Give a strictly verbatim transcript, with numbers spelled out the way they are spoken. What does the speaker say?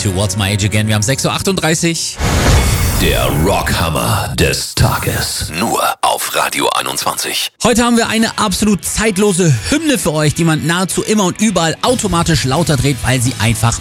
to What's My Age Again. Wir haben sechs Uhr achtunddreißig. Der Rockhammer des Tages. Nur auf Radio einundzwanzig. Heute haben wir eine absolut zeitlose Hymne für euch, die man nahezu immer und überall automatisch lauter dreht, weil sie einfach